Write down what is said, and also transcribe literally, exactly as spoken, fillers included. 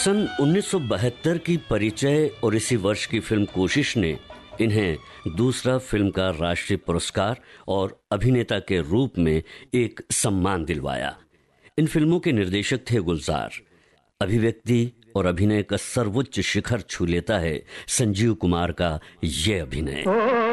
सन उन्नीस सौ बहत्तर की परिचय और इसी वर्ष की फिल्म कोशिश ने इन्हें दूसरा फिल्म का राष्ट्रीय पुरस्कार और अभिनेता के रूप में एक सम्मान दिलवाया। इन फिल्मों के निर्देशक थे गुलजार। अभिव्यक्ति और अभिनय का सर्वोच्च शिखर छू लेता है संजीव कुमार का यह अभिनय।